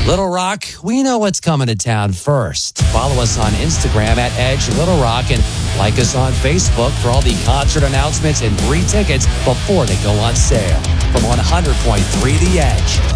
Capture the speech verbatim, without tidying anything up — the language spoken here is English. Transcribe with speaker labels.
Speaker 1: Little Rock, we know what's coming to town first. Follow us on Instagram at Edge Little Rock and like us on Facebook for all the concert announcements and free tickets before they go on sale. From one hundred point three The Edge.